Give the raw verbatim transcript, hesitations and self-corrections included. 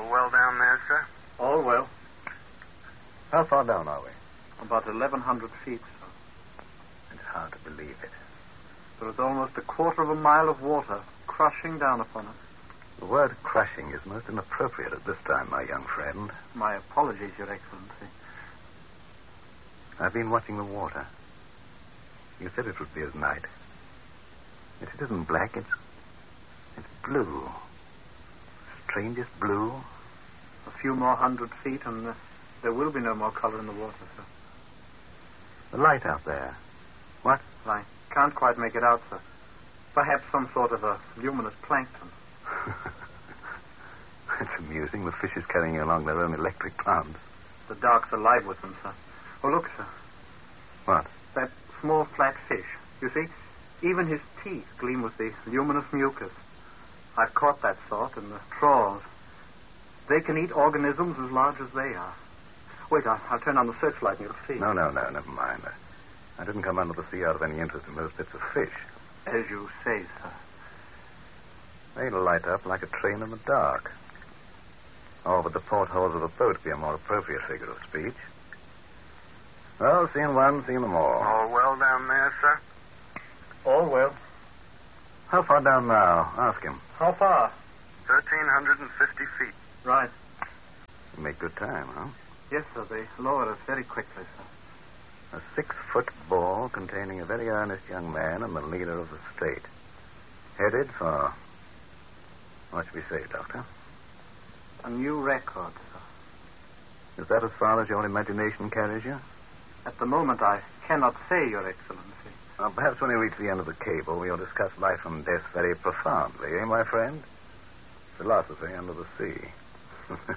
All well down there, sir? All well. How far down are we? About eleven hundred feet, sir. It's hard to believe it. There is almost a quarter of a mile of water crushing down upon us. The word crushing is most inappropriate at this time, my young friend. My apologies, Your Excellency. I've been watching the water. You said it would be at night. Yet it isn't black, it's... it's blue. Strangest blue. A few more hundred feet and uh, there will be no more color in the water, sir. The light out there. What? I can't quite make it out, sir. Perhaps some sort of a luminous plankton. It's amusing. The fishes carrying along their own electric plants. The dark's alive with them, sir. Oh, look, sir. What? That small flat fish. You see, even his teeth gleam with the luminous mucus. I've caught that sort in the trawls. They can eat organisms as large as they are. Wait, I'll, I'll turn on the searchlight and you'll see. No, no, no, never mind. I didn't come under the sea out of any interest in those bits of fish. As you say, sir. They'd light up like a train in the dark. Or would the portholes of a boat be a more appropriate figure of speech? Well, seeing one, seeing them all. All well down there, sir? All well. How far down now? Ask him. How far? thirteen hundred fifty feet. Right. You make good time, huh? Yes, sir. They lowered us very quickly, sir. A six-foot ball containing a very earnest young man and the leader of the state. Headed for... what should we say, Doctor? A new record, sir. Is that as far as your imagination carries you? At the moment, I cannot say, Your Excellency. Well, perhaps when we reach the end of the cable, we'll discuss life and death very profoundly, eh, my friend? Philosophy under the sea.